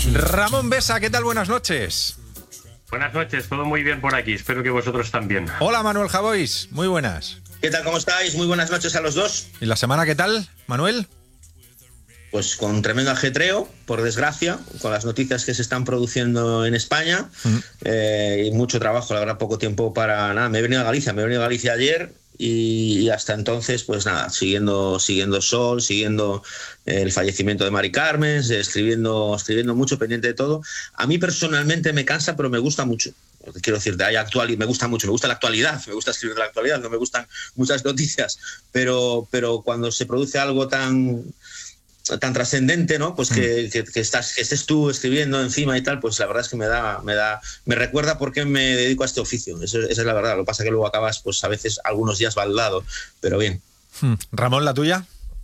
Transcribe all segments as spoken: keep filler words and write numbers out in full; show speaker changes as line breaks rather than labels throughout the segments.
Ramón Besa, ¿qué tal? Buenas noches.
Buenas noches, todo muy bien por aquí, espero que vosotros también.
Hola Manuel Javois, muy buenas.
¿Qué tal? ¿Cómo estáis? Muy buenas noches a los dos.
¿Y la semana qué tal, Manuel?
Pues con tremendo ajetreo, por desgracia, con las noticias que se están produciendo en España, mm. eh, y mucho trabajo, la verdad, poco tiempo para nada. Me he venido a Galicia, me he venido a Galicia ayer y, y hasta entonces, pues nada, siguiendo, siguiendo Sol, siguiendo el fallecimiento de Mari Carmen, escribiendo, escribiendo mucho, pendiente de todo. A mí personalmente me cansa, pero me gusta mucho. Quiero decir, hay actual y me gusta mucho, me gusta la actualidad, me gusta escribir de la actualidad, no me gustan muchas noticias, pero, pero cuando se produce algo tan... tan trascendente, ¿no? Pues que, que, que estás, que estés tú escribiendo encima y tal, pues la verdad es que me da, me da, me recuerda por qué me dedico a este oficio. Eso, esa es la verdad. Lo que pasa es que luego acabas, pues a veces algunos días baldado, pero bien.
Ramón, ¿la tuya?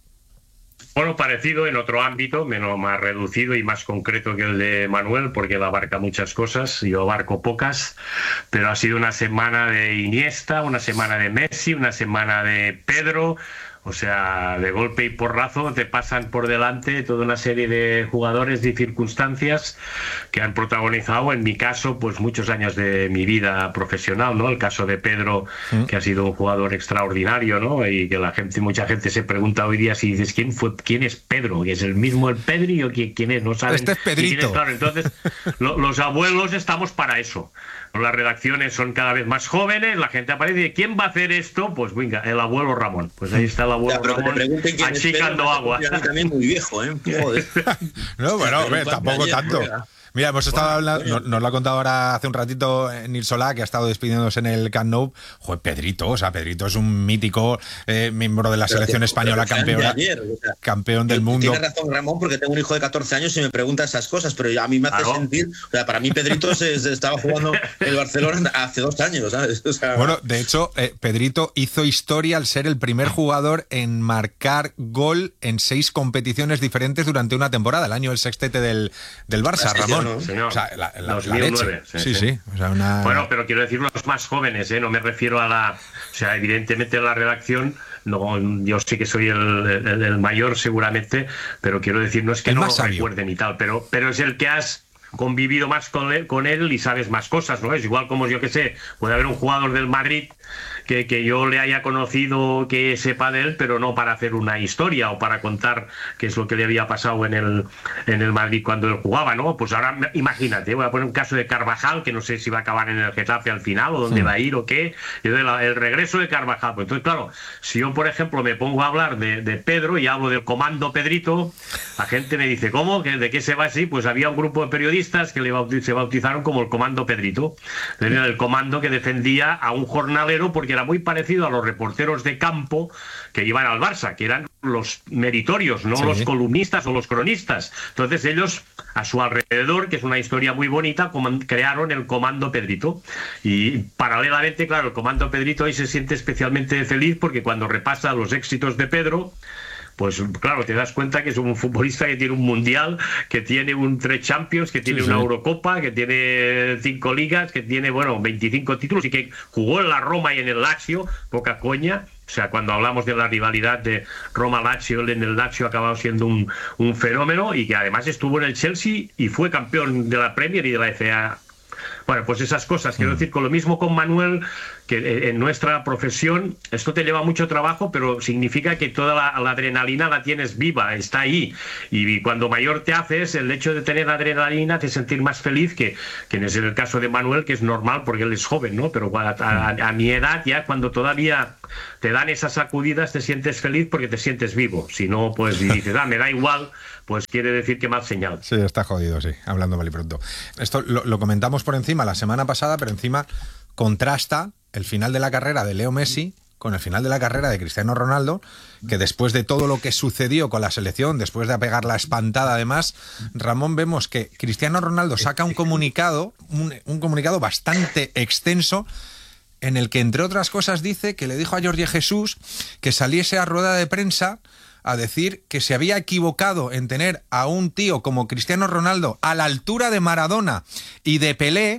Bueno, parecido en otro ámbito, menos más reducido y más concreto que el de Manuel, porque él abarca muchas cosas, yo abarco pocas, pero ha sido una semana de Iniesta, una semana de Messi, una semana de Pedro. O sea, de golpe y porrazo te pasan por delante toda una serie de jugadores y circunstancias que han protagonizado, en mi caso, pues muchos años de mi vida profesional, ¿no? El caso de Pedro, ¿Mm? que ha sido un jugador extraordinario, ¿no? Y que la gente, mucha gente se pregunta hoy día si dices quién fue, quién es Pedro, ¿es el mismo el Pedri o quién, quién es? No saben.
Este es Pedrito.
Es, claro, entonces lo, los abuelos estamos para eso. Las redacciones son cada vez más jóvenes, la gente aparece y dice, ¿quién va a hacer esto? Pues venga, el abuelo Ramón. Pues ahí está el abuelo ya, Ramón achicando agua.
También muy viejo, ¿eh? Joder.
No, bueno, ve, tampoco ayer, tanto. Fuera. Mira, hemos estado bueno, hablando, nos, nos lo ha contado ahora hace un ratito Nil Solá, que ha estado despidiéndose en el Camp Nou. Joder, Pedrito, o sea, Pedrito es un mítico eh, miembro de la pero selección que, española, campeona, ayer, o sea, campeón del mundo.
Tienes razón, Ramón, porque tengo un hijo de catorce años y me pregunta esas cosas, pero a mí me hace claro. sentir, o sea, para mí Pedrito se, se estaba jugando el Barcelona hace dos años, ¿sabes? O sea,
bueno, de hecho, eh, Pedrito hizo historia al ser el primer jugador en marcar gol en seis competiciones diferentes durante una temporada, el año del sextete del, del Barça, sí, Ramón.
No, señor.
O sea, la, la,
dos mil nueve,
la sí, sí. sí. O sea, una...
Bueno, pero quiero decir los más jóvenes, ¿eh? No me refiero a la... O sea, evidentemente la redacción, no, yo sí que soy el, el, el mayor seguramente, pero quiero decir, no es que el no lo recuerden y tal, pero, pero es el que has convivido más con él, con él y sabes más cosas, ¿no? Es igual como yo que sé, puede haber un jugador del Madrid que, que yo le haya conocido, que sepa de él, pero no para hacer una historia o para contar qué es lo que le había pasado en el, en el Madrid cuando él jugaba, ¿no? Pues ahora imagínate, voy a poner un caso de Carvajal, que no sé si va a acabar en el Getafe al final o dónde sí. va a ir o qué, y el, el regreso de Carvajal. Pues entonces, claro, si yo, por ejemplo, me pongo a hablar de, de Pedro y hablo del comando Pedrito, la gente me dice, ¿cómo? ¿De qué se va así? Pues había un grupo de periodistas que le bautiz- se bautizaron como el comando Pedrito. Era el comando que defendía a un jornalero porque era muy parecido a los reporteros de campo que iban al Barça, que eran los meritorios, no sí. los columnistas o los cronistas. Entonces ellos, a su alrededor, que es una historia muy bonita, crearon el Comando Pedrito. Y paralelamente, claro, el Comando Pedrito hoy se siente especialmente feliz porque cuando repasa los éxitos de Pedro, pues claro, te das cuenta que es un futbolista que tiene un mundial, que tiene un tres Champions, que tiene sí, una sí. Eurocopa, que tiene cinco ligas, que tiene, bueno, veinticinco títulos y que jugó en la Roma y en el Lazio, poca coña. O sea, cuando hablamos de la rivalidad de Roma-Lazio, él en el Lazio ha acabado siendo un, un fenómeno y que además estuvo en el Chelsea y fue campeón de la Premier y de la F A. Bueno, pues esas cosas, quiero decir, con lo mismo con Manuel, que en nuestra profesión esto te lleva mucho trabajo, pero significa que toda la, la adrenalina la tienes viva, está ahí, y cuando mayor te haces, el hecho de tener adrenalina te hace sentir más feliz, que, que es el caso de Manuel, que es normal porque él es joven, ¿no? Pero a, a, a mi edad ya, cuando todavía te dan esas sacudidas, te sientes feliz porque te sientes vivo, si no, pues y dices, ah, me da igual, pues quiere decir que mal señal.
Sí, está jodido, sí, hablando mal y pronto. Esto lo, lo comentamos por encima la semana pasada, pero encima contrasta el final de la carrera de Leo Messi con el final de la carrera de Cristiano Ronaldo, que después de todo lo que sucedió con la selección, después de pegar la espantada además, Ramón, vemos que Cristiano Ronaldo saca un comunicado, un, un comunicado bastante extenso, en el que, entre otras cosas, dice que le dijo a Jorge Jesús que saliese a rueda de prensa a decir que se había equivocado en tener a un tío como Cristiano Ronaldo a la altura de Maradona y de Pelé,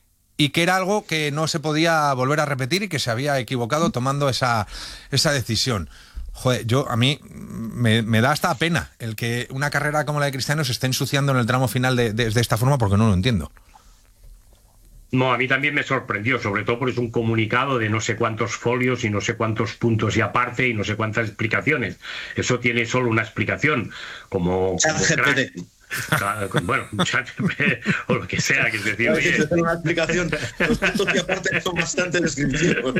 y que era algo que no se podía volver a repetir y que se había equivocado tomando esa, esa decisión. Joder, yo a mí me, me da hasta pena el que una carrera como la de Cristiano se esté ensuciando en el tramo final de, de, de esta forma, porque no lo entiendo.
No, a mí también me sorprendió, sobre todo porque es un comunicado de no sé cuántos folios y no sé cuántos puntos y aparte y no sé cuántas explicaciones. Eso tiene solo una explicación, como... como bueno, o lo que sea, que es decir, oye,
una explicación, los puntos que aparte son bastante descriptivos.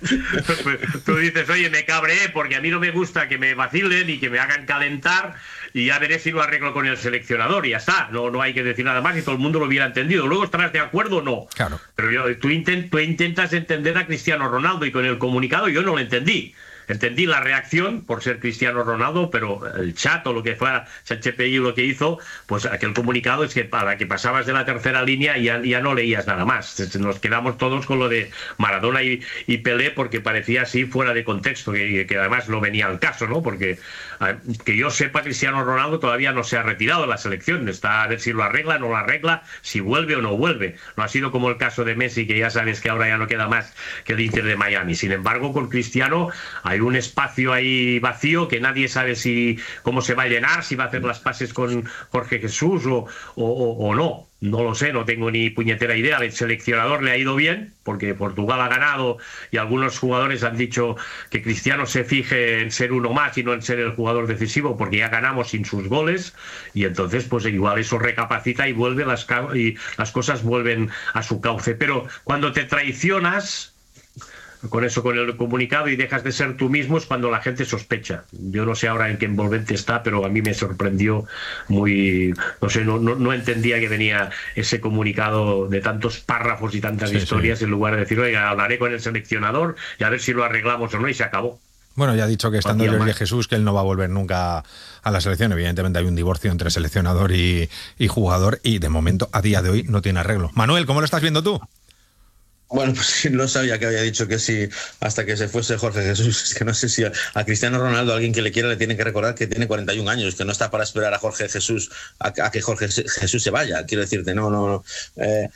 Tú dices, oye, me cabreé porque a mí no me gusta que me vacilen y que me hagan calentar, y ya veré si lo arreglo con el seleccionador y ya está, no, no hay que decir nada más y todo el mundo lo hubiera entendido. Luego estarás de acuerdo o no.
Claro.
Pero yo, tú, intent, tú intentas entender a Cristiano Ronaldo y con el comunicado yo no lo entendí. Entendí la reacción por ser Cristiano Ronaldo, pero el chat o lo que fuera, H P I lo que hizo, pues aquel comunicado es que para que pasabas de la tercera línea ya, ya no leías nada más. Nos quedamos todos con lo de Maradona y, y Pelé porque parecía así fuera de contexto, que, que además no venía al caso, ¿no? Porque que yo sepa, Cristiano Ronaldo todavía no se ha retirado de la selección, está a ver si lo arregla, no lo arregla, si vuelve o no vuelve. No ha sido como el caso de Messi, que ya sabes que ahora ya no queda más que el Inter de Miami. Sin embargo, con Cristiano hay un espacio ahí vacío que nadie sabe si cómo se va a llenar, si va a hacer las pases con Jorge Jesús o, o, o, o no. No lo sé, no tengo ni puñetera idea. El seleccionador le ha ido bien porque Portugal ha ganado y algunos jugadores han dicho que Cristiano se fije en ser uno más y no en ser el jugador decisivo porque ya ganamos sin sus goles, y entonces pues igual eso recapacita y vuelve las, y las cosas vuelven a su cauce. Pero cuando te traicionas con eso, con el comunicado, y dejas de ser tú mismo, es cuando la gente sospecha. Yo no sé ahora en qué envolvente está, pero a mí me sorprendió muy, no sé, no, no, no entendía que venía ese comunicado de tantos párrafos y tantas sí, historias, sí. En lugar de decir, oiga, hablaré con el seleccionador y a ver si lo arreglamos o no, y se acabó.
Bueno, ya ha dicho que estando Jorge Jesús, que él no va a volver nunca a la selección. Evidentemente hay un divorcio entre seleccionador y, y jugador, y de momento, a día de hoy, no tiene arreglo. Manuel, ¿cómo lo estás viendo tú?
Bueno, pues no sabía que había dicho que sí hasta que se fuese Jorge Jesús. Es que no sé si a, a Cristiano Ronaldo, alguien que le quiera, le tiene que recordar que tiene cuarenta y un años, que no está para esperar a Jorge Jesús, a, a que Jorge Jesús se vaya. Quiero decirte, no, no, no. Eh,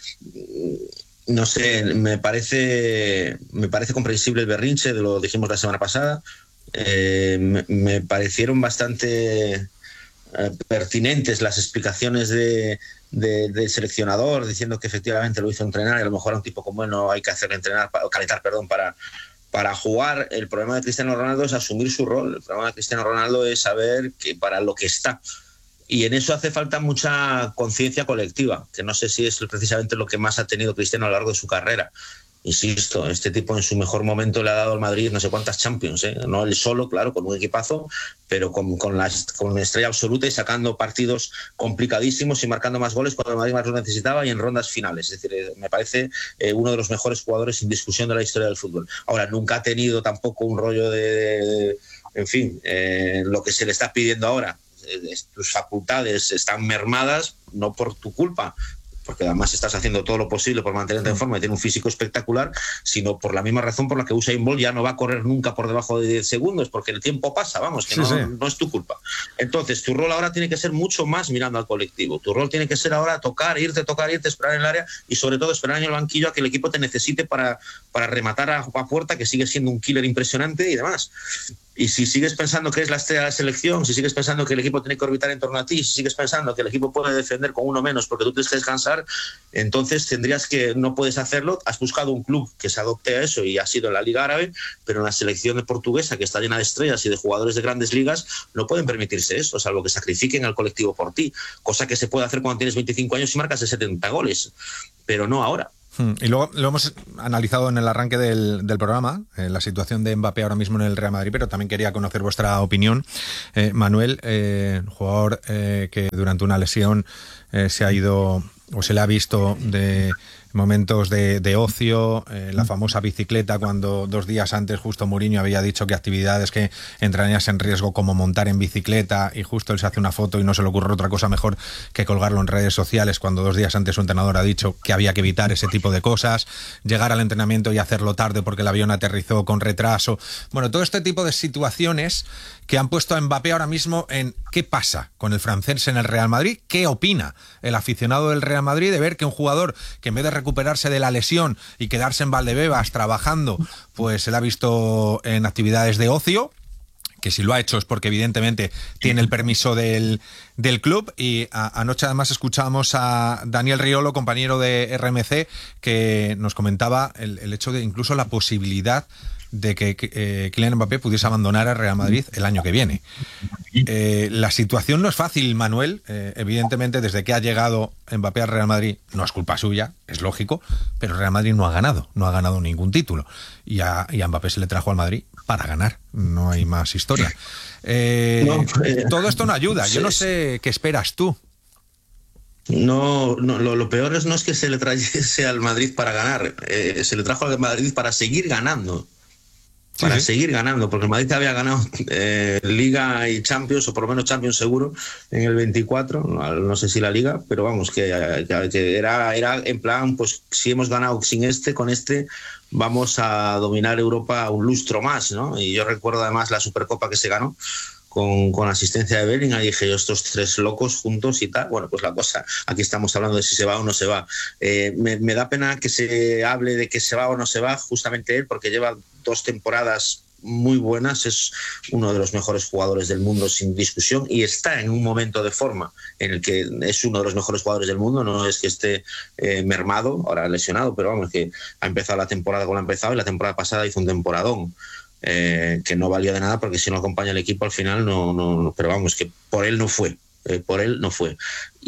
no sé, me parece, me parece comprensible el berrinche, lo dijimos la semana pasada. Eh, me, me parecieron bastante eh, pertinentes las explicaciones de... De, del seleccionador, diciendo que efectivamente lo hizo entrenar y a lo mejor a un tipo como él no hay que hacerle entrenar, o calentar, perdón, para, para jugar. El problema de Cristiano Ronaldo es asumir su rol. El problema de Cristiano Ronaldo es saber que para lo que está. Y en eso hace falta mucha conciencia colectiva, que no sé si es precisamente lo que más ha tenido Cristiano a lo largo de su carrera. Insisto, este tipo en su mejor momento le ha dado al Madrid no sé cuántas Champions, ¿eh? No él solo, claro, con un equipazo, pero con, con, la, con una estrella absoluta y sacando partidos complicadísimos y marcando más goles cuando el Madrid más lo necesitaba y en rondas finales. Es decir, me parece eh, uno de los mejores jugadores sin discusión de la historia del fútbol. Ahora, nunca ha tenido tampoco un rollo de, de en fin, eh, lo que se le está pidiendo ahora. Eh, tus facultades están mermadas, no por tu culpa, porque además estás haciendo todo lo posible por mantenerte en forma y tiene un físico espectacular, sino por la misma razón por la que Usain Bolt ya no va a correr nunca por debajo de diez segundos, porque el tiempo pasa, vamos, que sí, no, sí. no es tu culpa. Entonces, tu rol ahora tiene que ser mucho más mirando al colectivo. Tu rol tiene que ser ahora tocar, irte, tocar, irte, esperar en el área y sobre todo esperar en el banquillo a que el equipo te necesite para, para rematar a, a puerta, que sigue siendo un killer impresionante y demás. Y si sigues pensando que es la estrella de la selección, si sigues pensando que el equipo tiene que orbitar en torno a ti, si sigues pensando que el equipo puede defender con uno menos porque tú tienes que descansar, entonces tendrías que, no puedes hacerlo. Has buscado un club que se adopte a eso y ha sido en la Liga Árabe, pero en la selección portuguesa, que está llena de estrellas y de jugadores de grandes ligas, no pueden permitirse eso, salvo que sacrifiquen al colectivo por ti, cosa que se puede hacer cuando tienes veinticinco años y marcas de setenta goles, pero no ahora.
Y luego lo hemos analizado en el arranque del, del programa, eh, la situación de Mbappé ahora mismo en el Real Madrid, pero también quería conocer vuestra opinión. Eh, Manuel, eh, jugador eh, que durante una lesión eh, se ha ido o se le ha visto de momentos de, de ocio, eh, la famosa bicicleta, cuando dos días antes justo Mourinho había dicho que actividades que entrarían en riesgo como montar en bicicleta, y justo él se hace una foto y no se le ocurre otra cosa mejor que colgarlo en redes sociales, cuando dos días antes su entrenador ha dicho que había que evitar ese tipo de cosas, llegar al entrenamiento y hacerlo tarde porque el avión aterrizó con retraso. Bueno, todo este tipo de situaciones que han puesto a Mbappé ahora mismo en qué pasa con el francés en el Real Madrid, qué opina el aficionado del Real Madrid de ver que un jugador que en vez de recuperarse de la lesión y quedarse en Valdebebas trabajando, pues se le ha visto en actividades de ocio, que si lo ha hecho es porque evidentemente tiene el permiso del, del club. Y a, anoche además escuchábamos a Daniel Riolo, compañero de R M C, que nos comentaba el, el hecho de incluso la posibilidad de que eh, Kylian Mbappé pudiese abandonar el Real Madrid el año que viene. Eh, la situación no es fácil, Manuel. Eh, evidentemente, desde que ha llegado Mbappé al Real Madrid, no es culpa suya, es lógico, pero el Real Madrid no ha ganado, no ha ganado ningún título. Y a, y a Mbappé se le trajo al Madrid para ganar, no hay más historia. Eh, no, eh, todo esto no ayuda, yo no sé qué esperas tú.
No, no lo, lo peor es no es que se le trajese al Madrid para ganar, eh, se le trajo al Madrid para seguir ganando. Para sí, sí. seguir ganando, porque el Madrid había ganado eh, Liga y Champions, o por lo menos Champions seguro, en el veinticuatro, no, no sé si la Liga, pero vamos, que, que, que era, era en plan, pues si hemos ganado sin este, con este vamos a dominar Europa un lustro más, ¿no? Y yo recuerdo además la Supercopa que se ganó, con, con asistencia de Bellingham, y dije yo, estos tres locos juntos y tal, bueno, pues la cosa, aquí estamos hablando de si se va o no se va. Eh, me, me da pena que se hable de que se va o no se va, justamente él, porque lleva dos temporadas muy buenas, es uno de los mejores jugadores del mundo sin discusión, y está en un momento de forma en el que es uno de los mejores jugadores del mundo, no es que esté eh, mermado, ahora lesionado, pero vamos, que ha empezado la temporada como la ha empezado, y la temporada pasada hizo un temporadón. Eh, que no valía de nada, porque si no acompaña al equipo al final no, no, no, pero vamos, que por él no fue, eh, por él no fue.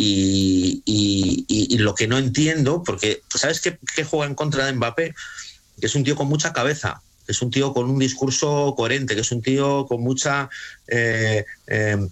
Y, y, y, y lo que no entiendo, porque ¿sabes qué, qué juega en contra de Mbappé? Que es un tío con mucha cabeza, que es un tío con un discurso coherente, que es un tío con mucha eh, eh,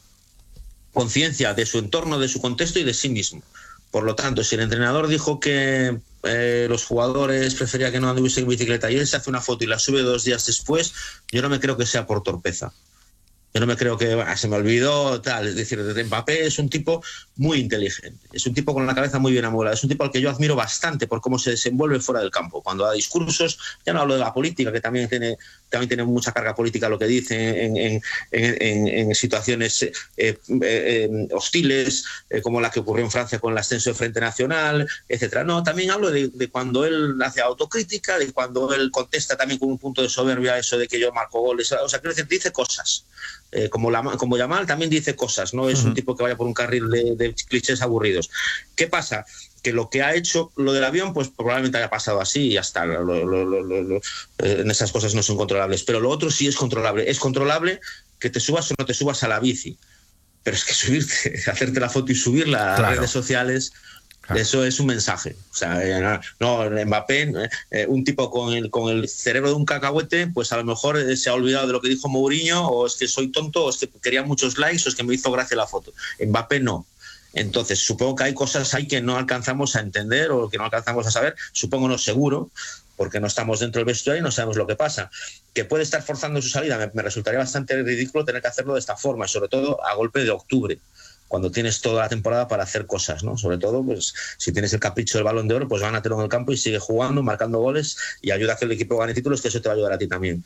conciencia de su entorno, de su contexto y de sí mismo. Por lo tanto, si el entrenador dijo que eh, los jugadores prefería que no anduviesen en bicicleta y él se hace una foto y la sube dos días después, yo no me creo que sea por torpeza. Yo no me creo que bueno, se me olvidó tal. Es decir, Mbappé es un tipo muy inteligente, es un tipo con la cabeza muy bien amueblada, es un tipo al que yo admiro bastante por cómo se desenvuelve fuera del campo. Cuando da discursos, ya no hablo de la política, que también tiene, también tiene mucha carga política lo que dice en, en, en, en situaciones eh, eh, eh, hostiles, eh, como la que ocurrió en Francia con el ascenso de Frente Nacional, etcétera. No, también hablo de, de cuando él hace autocrítica, de cuando él contesta también con un punto de soberbia eso de que yo marco goles. O sea, quiero decir, dice cosas. Eh, como, la, como Yamal también dice cosas, no es uh-huh. un tipo que vaya por un carril de, de clichés aburridos. ¿Qué pasa? Que lo que ha hecho, lo del avión, pues probablemente haya pasado así y ya está. Lo, lo, lo, lo, lo, en esas cosas no son controlables, pero lo otro sí es controlable. Es controlable que te subas o no te subas a la bici, pero es que subirte, hacerte la foto y subirla a claro. redes sociales, claro. eso es un mensaje. O sea, no, Mbappé, eh, un tipo con el, con el cerebro de un cacahuete, pues a lo mejor eh, se ha olvidado de lo que dijo Mourinho, o es que soy tonto, o es que quería muchos likes, o es que me hizo gracia la foto. Mbappé no. Entonces, supongo que hay cosas ahí que no alcanzamos a entender o que no alcanzamos a saber, supongo no seguro, porque no estamos dentro del vestuario y no sabemos lo que pasa. Que puede estar forzando su salida, me, me resultaría bastante ridículo tener que hacerlo de esta forma, sobre todo a golpe de octubre, cuando tienes toda la temporada para hacer cosas, ¿no? Sobre todo, pues si tienes el capricho del Balón de Oro, pues gánatelo en el campo y sigue jugando, marcando goles y ayuda a que el equipo gane títulos, que eso te va a ayudar a ti también.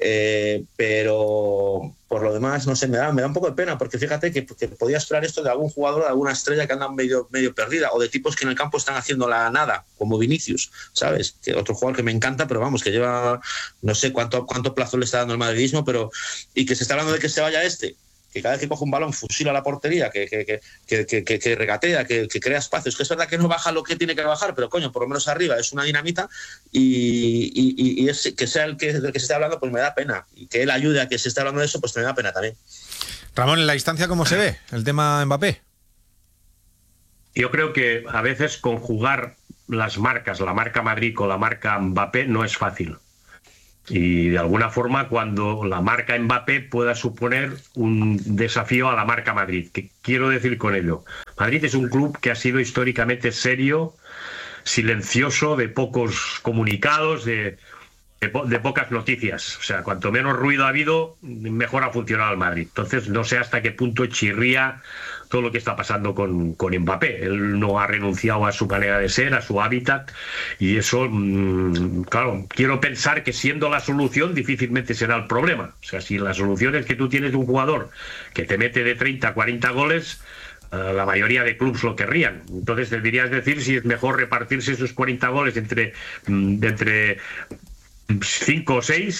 Eh, pero por lo demás, no sé, me da, me da un poco de pena, porque fíjate que, que podía esperar esto de algún jugador, de alguna estrella que anda medio, medio perdida, o de tipos que en el campo están haciendo la nada, como Vinicius, ¿sabes? Que otro jugador que me encanta, pero vamos, que lleva no sé cuánto, cuánto plazo le está dando el madridismo, pero y que se está hablando de que se vaya este, que cada vez que coge un balón fusila la portería, que, que, que, que, que, que regatea, que, que crea espacios, que es verdad que no baja lo que tiene que bajar, pero coño, por lo menos arriba es una dinamita, y, y, y es, que sea el que, del que se está hablando, pues me da pena, y que él ayude a que se esté hablando de eso, pues me da pena también.
Ramón, en la distancia, ¿cómo se ve el tema Mbappé?
Yo creo que a veces conjugar las marcas, la marca Madrid con la marca Mbappé, no es fácil. Y de alguna forma, cuando la marca Mbappé pueda suponer un desafío a la marca Madrid. ¿Qué quiero decir con ello? Madrid es un club que ha sido históricamente serio, silencioso, de pocos comunicados, de, de, po de pocas noticias. O sea, cuanto menos ruido ha habido, mejor ha funcionado el Madrid. Entonces, no sé hasta qué punto chirría todo lo que está pasando con, con Mbappé. Él no ha renunciado a su manera de ser, a su hábitat, y eso, mmm, claro, quiero pensar que siendo la solución difícilmente será el problema. O sea, si la solución es que tú tienes un jugador que te mete de treinta a cuarenta goles, uh, la mayoría de clubes lo querrían. Entonces deberías decir si es mejor repartirse esos cuarenta goles entre, mm, entre cinco o seis,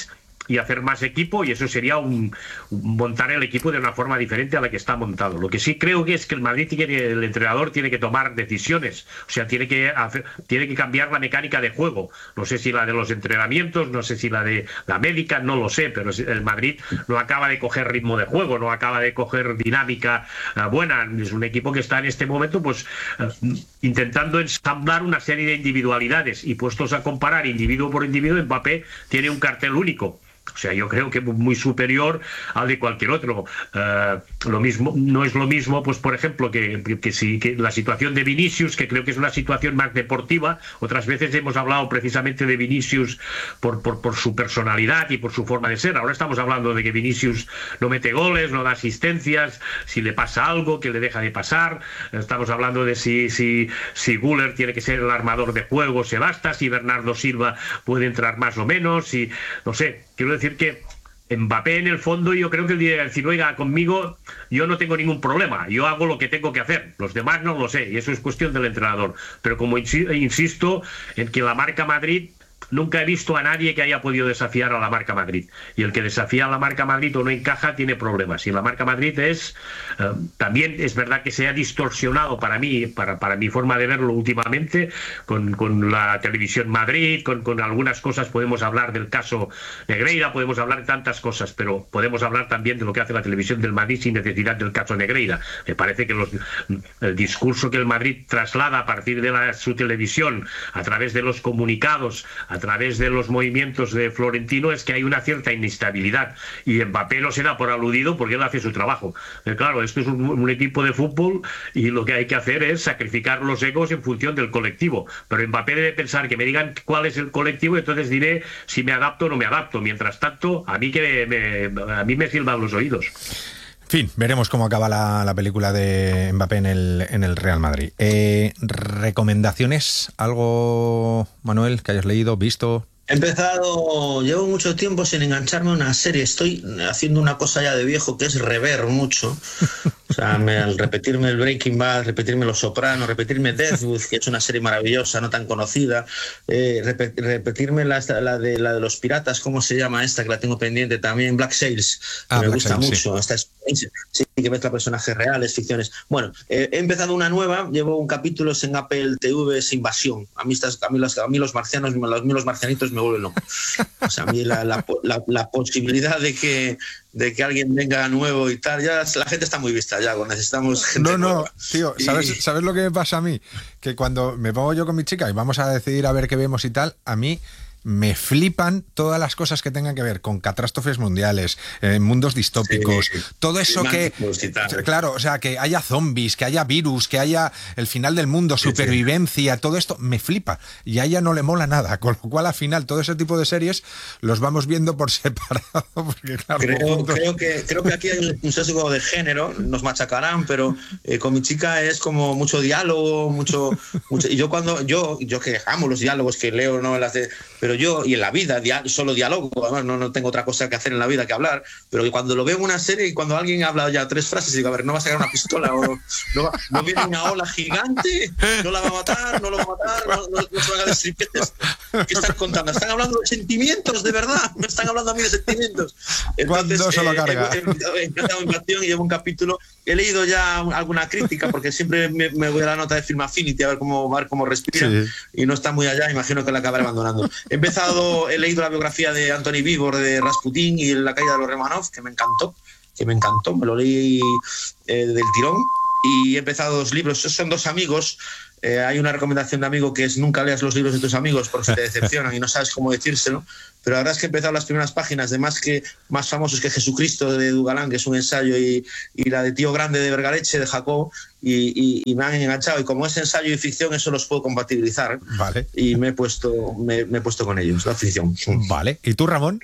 y hacer más equipo, y eso sería un, un montar el equipo de una forma diferente a la que está montado. Lo que sí creo que es que el Madrid tiene, el entrenador tiene que tomar decisiones, o sea, tiene que hacer, tiene que cambiar la mecánica de juego. No sé si la de los entrenamientos, no sé si la de la médica, no lo sé, pero el Madrid no acaba de coger ritmo de juego, no acaba de coger dinámica uh, buena. Es un equipo que está en este momento pues uh, intentando ensamblar una serie de individualidades, y puestos a comparar individuo por individuo, Mbappé tiene un cartel único. O sea, yo creo que muy superior al de cualquier otro. Uh, lo mismo, no es lo mismo, pues por ejemplo, que, que, que, si, que la situación de Vinicius, que creo que es una situación más deportiva. Otras veces hemos hablado precisamente de Vinicius por, por, por su personalidad y por su forma de ser. Ahora estamos hablando de que Vinicius no mete goles, no da asistencias, si le pasa algo, que le deja de pasar. Estamos hablando de si, si, si Güler tiene que ser el armador de juego, se basta, si Bernardo Silva puede entrar más o menos, si, no sé. Quiero decir que Mbappé, en el fondo, yo creo que el día de decir, oiga, conmigo yo no tengo ningún problema, yo hago lo que tengo que hacer, los demás no lo sé, y eso es cuestión del entrenador. Pero como insisto en que la marca Madrid, nunca he visto a nadie que haya podido desafiar a la marca Madrid, y el que desafía a la marca Madrid o no encaja tiene problemas. Y la marca Madrid es eh, también es verdad que se ha distorsionado para mí, para, para mi forma de verlo últimamente, con, con la televisión Madrid, con, con algunas cosas. Podemos hablar del caso Negreira, podemos hablar de tantas cosas, pero podemos hablar también de lo que hace la televisión del Madrid sin necesidad del caso Negreira. Me parece que los, el discurso que el Madrid traslada a partir de la, su televisión, a través de los comunicados, a través de los movimientos de Florentino, es que hay una cierta inestabilidad, y Mbappé no se da por aludido porque él hace su trabajo. Eh, claro, esto es un, un equipo de fútbol, y lo que hay que hacer es sacrificar los egos en función del colectivo, pero Mbappé debe pensar que me digan cuál es el colectivo, y entonces diré si me adapto o no me adapto. Mientras tanto, a mí que me, me, a mí me silban los oídos.
En fin, veremos cómo acaba la, la película de Mbappé en el, en el Real Madrid. Eh, ¿Recomendaciones? ¿Algo, Manuel, que hayas leído, visto?
He empezado, llevo mucho tiempo sin engancharme a una serie. Estoy haciendo una cosa ya de viejo, que es rever mucho. O sea, me, al repetirme el Breaking Bad, repetirme Los Sopranos, repetirme Deathwood, que es una serie maravillosa, no tan conocida, eh, rep, repetirme la, la, de, la de los piratas, ¿cómo se llama esta? Que la tengo pendiente también, Black Sails, que ah, me Black gusta Sails, mucho. Sí. Esta es, sí, que mezcla personajes reales, ficciones. Bueno, eh, he empezado una nueva, llevo un capítulo en Apple T V, es Invasión. A mí, estas, a mí, los, a mí los marcianos, a mí los marcianitos me vuelven loco. O sea, a mí la, la, la, la posibilidad de que de que alguien venga nuevo y tal, ya la gente está muy vista, ya necesitamos gente
No, no,
nueva.
Tío, ¿sabes,
y...
¿sabes lo que me pasa a mí? Que cuando me pongo yo con mi chica y vamos a decidir a ver qué vemos y tal, a mí me flipan todas las cosas que tengan que ver con catástrofes mundiales, eh, mundos distópicos, sí, todo eso que... Claro, o sea, que haya zombies, que haya virus, que haya el final del mundo, sí, supervivencia, sí. Todo esto me flipa. Y a ella no le mola nada, con lo cual al final todo ese tipo de series los vamos viendo por separado. Porque, claro,
creo, juntos... creo, que, creo que aquí hay un sesgo de género, nos machacarán, pero eh, con mi chica es como mucho diálogo, mucho... mucho y yo cuando... Yo, yo que amo los diálogos, que leo novelas de... Pero yo, y en la vida, dia, solo diálogo, además no, no tengo otra cosa que hacer en la vida que hablar, pero cuando lo veo en una serie y cuando alguien habla ya tres frases, digo, a ver, no va a sacar una pistola, o no, no viene una ola gigante, no la va a matar, no lo va a matar, no, no, no se van a decir, ¿qué, ¿qué están contando? ¿Están hablando de sentimientos, de verdad? ¿Me están hablando a mí de sentimientos?
Entonces, ¿cuándo se lo carga?
He, he, he encantado Invasión y llevo un capítulo. He leído ya alguna crítica, porque siempre me, me voy a la nota de Film Affinity a ver cómo, a ver cómo respira, sí. Y no está muy allá, imagino que la acabaré abandonando. He empezado, he leído la biografía de Anthony Vivor de Rasputín y La caída de los Romanov, que me encantó, que me encantó, me lo leí eh, del tirón, y he empezado dos libros, son dos amigos. Eh, hay una recomendación de amigo que es: nunca leas los libros de tus amigos porque te decepcionan y no sabes cómo decírselo. Pero la verdad es que he empezado las primeras páginas de Más que más famosos que Jesucristo de Dugalán, que es un ensayo, y, y la de Tío Grande de Vergaleche de Jacob, y, y, y me han enganchado, y como es ensayo y ficción, eso los puedo compatibilizar.
Vale.
Y me he puesto me, me he puesto con ellos, la ficción.
Vale. ¿Y tú, Ramón?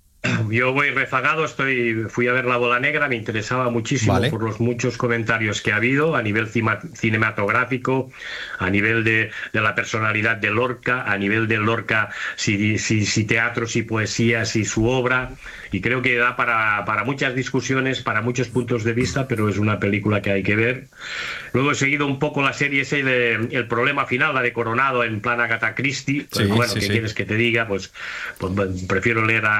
Yo voy rezagado, estoy, fui a ver La Bola Negra, me interesaba muchísimo, vale, por los muchos comentarios que ha habido a nivel cinematográfico, a nivel de, de la personalidad de Lorca, a nivel de Lorca, si, si, si teatro, si poesía, si su obra, y creo que da para, para muchas discusiones, para muchos puntos de vista, pero es una película que hay que ver. Luego he seguido un poco la serie ese de El problema final, la de Coronado, en plan Agatha Christie, pues, sí, bueno, sí, ¿qué sí. quieres que te diga? Pues, pues prefiero leer a Agatha Christie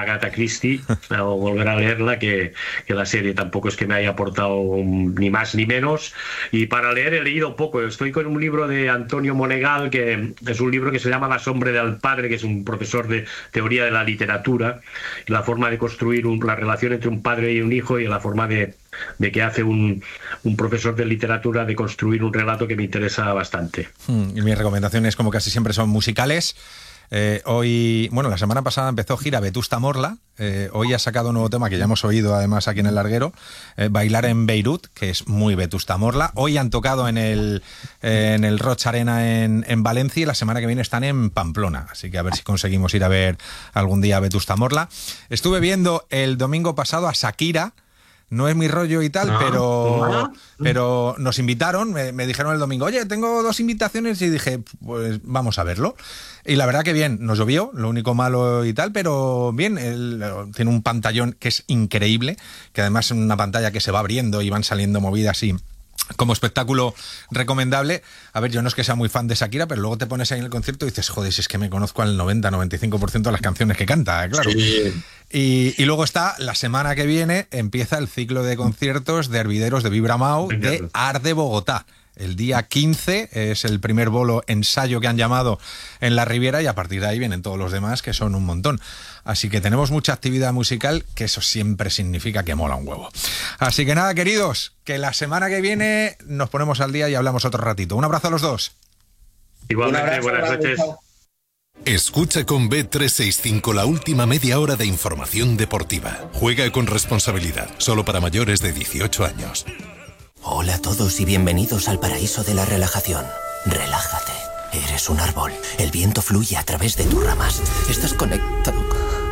Christie, o volver a leerla, que, que la serie tampoco es que me haya aportado un, ni más ni menos. Y para leer he leído poco. Estoy con un libro de Antonio Monegal, que es un libro que se llama La sombra del padre, que es un profesor de teoría de la literatura, y la forma de construir un, la relación entre un padre y un hijo, y la forma de, de que hace un, un profesor de literatura de construir un relato que me interesa bastante.
Hmm, y mis recomendaciones, como casi siempre, son musicales. Eh, hoy, bueno, la semana pasada empezó gira Vetusta Morla. Eh, hoy ha sacado un nuevo tema que ya hemos oído además aquí en El Larguero, eh, Bailar en Beirut, que es muy Vetusta Morla. Hoy han tocado en el, eh, en el Roig Arena en, en Valencia, y la semana que viene están en Pamplona. Así que a ver si conseguimos ir a ver algún día a Vetusta Morla. Estuve viendo el domingo pasado a Shakira. No es mi rollo y tal, no, pero, no. pero nos invitaron, me, me dijeron el domingo, oye, tengo dos invitaciones, y dije, pues vamos a verlo. Y la verdad que bien, nos llovió, lo único malo y tal, pero bien, él tiene un pantallón que es increíble, que además es una pantalla que se va abriendo y van saliendo movidas y... como espectáculo recomendable. A ver, yo no es que sea muy fan de Shakira, pero luego te pones ahí en el concierto y dices, joder, si es que me conozco al noventa a noventa y cinco por ciento de las canciones que canta, claro. Sí. Y, y luego está, la semana que viene, empieza el ciclo de conciertos de hervideros de Vibramau de Art de Bogotá. El día quince es el primer bolo ensayo que han llamado en la Riviera, y a partir de ahí vienen todos los demás, que son un montón. Así que tenemos mucha actividad musical, que eso siempre significa que mola un huevo. Así que nada, queridos, que la semana que viene nos ponemos al día y hablamos otro ratito. Un abrazo a los dos.
Igualmente, buenas noches.
Escucha con B trescientos sesenta y cinco la última media hora de información deportiva. Juega con responsabilidad, solo para mayores de dieciocho años.
Hola a todos y bienvenidos al paraíso de la relajación. Relájate. Eres un árbol. El viento fluye a través de tus ramas. Estás conectado.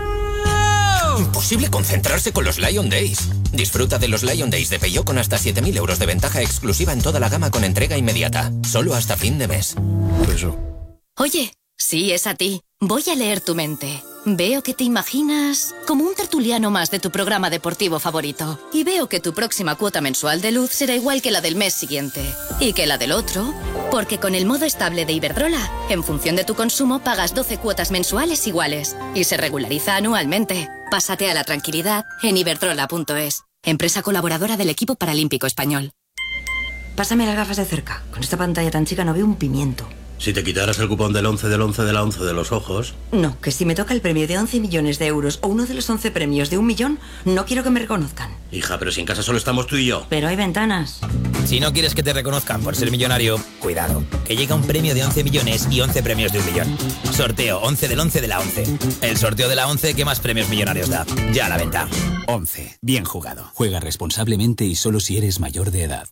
Imposible concentrarse con los Lion Days. Disfruta de los Lion Days de Peugeot con hasta siete mil euros de ventaja exclusiva en toda la gama con entrega inmediata. Solo hasta fin de mes.
Eso. Oye, sí, es a ti. Voy a leer tu mente. Veo que te imaginas como un tertuliano más de tu programa deportivo favorito. Y veo que tu próxima cuota mensual de luz será igual que la del mes siguiente. Y que la del otro. Porque con el modo estable de Iberdrola, en función de tu consumo, pagas doce cuotas mensuales iguales. Y se regulariza anualmente. Pásate a la tranquilidad en iberdrola punto es. Empresa colaboradora del equipo paralímpico español.
Pásame las gafas de cerca. Con esta pantalla tan chica no veo un pimiento.
Si te quitaras el cupón del once del once de la once de los ojos...
No, que si me toca el premio de once millones de euros o uno de los once premios de un millón, no quiero que me reconozcan.
Hija, pero si en casa solo estamos tú y yo.
Pero hay ventanas.
Si no quieres que te reconozcan por ser millonario, cuidado, que llega un premio de once millones y once premios de un millón. Sorteo once del once de la once. El sorteo de la once que más premios millonarios da. Ya a la venta.
once. Bien jugado. Juega responsablemente y solo si eres mayor de edad.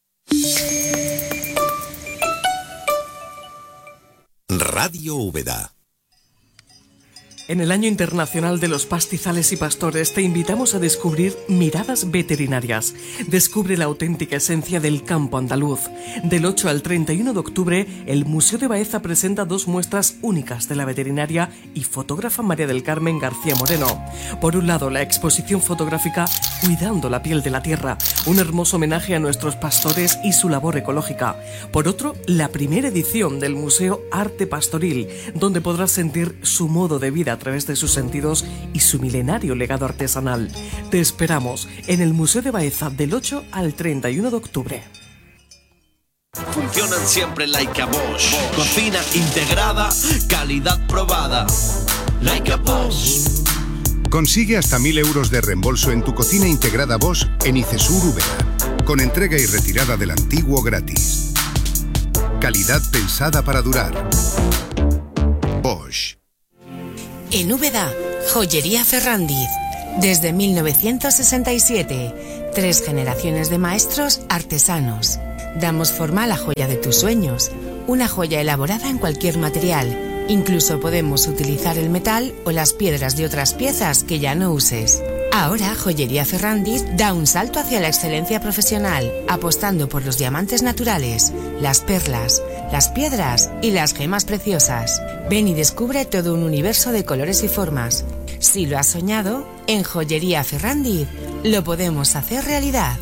Radio Úbeda.
En el Año Internacional de los Pastizales y Pastores te invitamos a descubrir Miradas Veterinarias. Descubre la auténtica esencia del campo andaluz. Del ocho al treinta y uno de octubre, el Museo de Baeza presenta dos muestras únicas de la veterinaria y fotógrafa María del Carmen García Moreno. Por un lado, la exposición fotográfica Cuidando la piel de la tierra, un hermoso homenaje a nuestros pastores y su labor ecológica. Por otro, la primera edición del Museo Arte Pastoril, donde podrás sentir su modo de vida a través de sus sentidos y su milenario legado artesanal. Te esperamos en el Museo de Baeza del ocho al treinta y uno de octubre.
Funcionan siempre like a Bosch. Cocina integrada, calidad probada. Like a Bosch.
Consigue hasta mil euros de reembolso en tu cocina integrada Bosch en Icesur Úbeda, con entrega y retirada del antiguo gratis. Calidad pensada para durar. Bosch.
En Úbeda, Joyería Ferrandiz. Desde mil novecientos sesenta y siete, tres generaciones de maestros artesanos. Damos forma a la joya de tus sueños, una joya elaborada en cualquier material. Incluso podemos utilizar el metal o las piedras de otras piezas que ya no uses. Ahora, Joyería Ferrandiz da un salto hacia la excelencia profesional, apostando por los diamantes naturales, las perlas, las piedras y las gemas preciosas. Ven y descubre todo un universo de colores y formas. Si lo has soñado, en Joyería Ferrandiz lo podemos hacer realidad.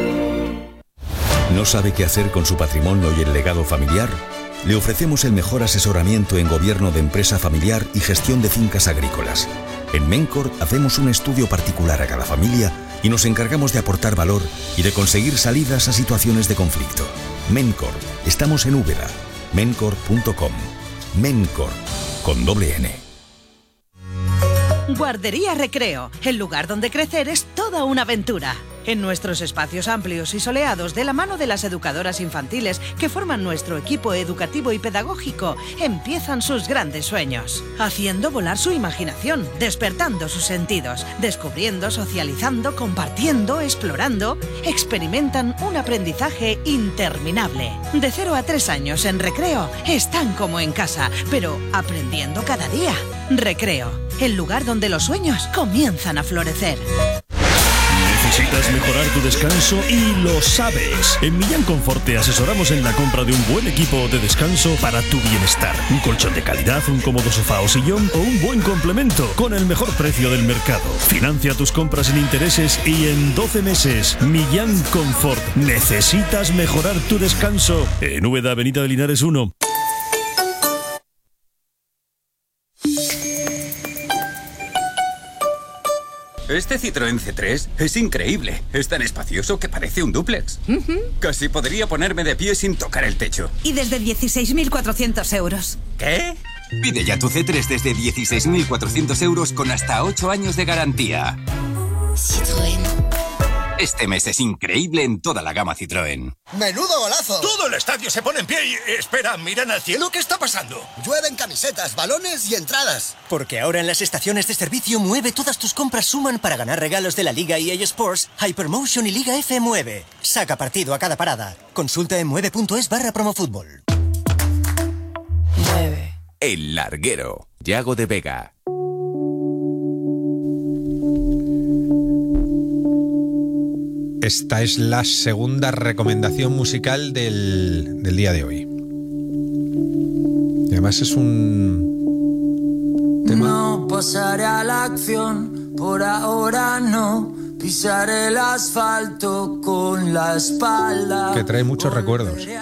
¿No sabe qué hacer con su patrimonio y el legado familiar? Le ofrecemos el mejor asesoramiento en gobierno de empresa familiar y gestión de fincas agrícolas. En Mencor hacemos un estudio particular a cada familia y nos encargamos de aportar valor y de conseguir salidas a situaciones de conflicto. Mencor, estamos en Úbeda. mencor punto com. Mencor, con doble N.
Guardería Recreo, el lugar donde crecer es toda una aventura. En nuestros espacios amplios y soleados, de la mano de las educadoras infantiles que forman nuestro equipo educativo y pedagógico, empiezan sus grandes sueños, haciendo volar su imaginación, despertando sus sentidos, descubriendo, socializando, compartiendo, explorando, experimentan un aprendizaje interminable. De cero a tres años en Recreo están como en casa, pero aprendiendo cada día. Recreo, el lugar donde los sueños comienzan a florecer.
Necesitas mejorar tu descanso y lo sabes. En Millán Confort te asesoramos en la compra de un buen equipo de descanso para tu bienestar. Un colchón de calidad, un cómodo sofá o sillón o un buen complemento con el mejor precio del mercado. Financia tus compras sin intereses y en doce meses. Millán Confort. Necesitas mejorar tu descanso. En Úbeda, Avenida de Linares uno.
Este Citroën C tres es increíble. Es tan espacioso que parece un dúplex. Uh-huh. Casi podría ponerme de pie sin tocar el techo.
Y desde dieciséis mil cuatrocientos euros.
¿Qué? Pide ya tu C tres desde dieciséis mil cuatrocientos euros con hasta ocho años de garantía.
Citroën.
Este mes es increíble en toda la gama Citroën.
¡Menudo golazo!
Todo el estadio se pone en pie y... Espera, ¿miran al cielo? ¿Qué está pasando?
Llueven camisetas, balones y entradas.
Porque ahora en las estaciones de servicio Mueve todas tus compras suman para ganar regalos de la Liga E A Sports, Hypermotion y Liga F Mueve. Saca partido a cada parada. Consulta en mueve punto es barra promofútbol.
Mueve. El Larguero. Yago de Vega.
Esta es la segunda recomendación musical del, del día de hoy. Y además es un tema...
No pasaré a la acción, por ahora no. Pisar el asfalto con la espalda.
Que trae muchos recuerdos.